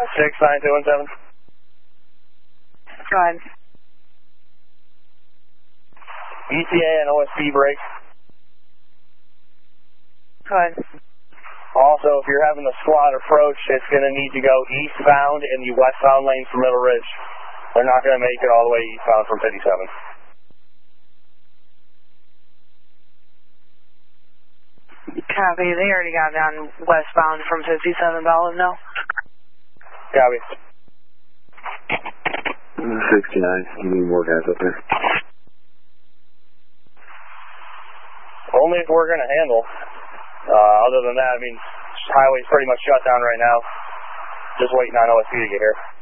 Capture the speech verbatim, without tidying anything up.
six nine two one seven. Go ahead. E T A and O S B break. Go ahead. Also, if you're having the squad approach, it's going to need to go eastbound in the westbound lane from Middle Ridge. They're not going to make it all the way eastbound from fifty-seven. Copy. They already got down westbound from fifty-seven Bellevue now. Copy. sixty-nine. You need more guys up there. Only if we're going to handle. Uh, other than that, I mean, highway's pretty much shut down right now. Just waiting on O S B to get here.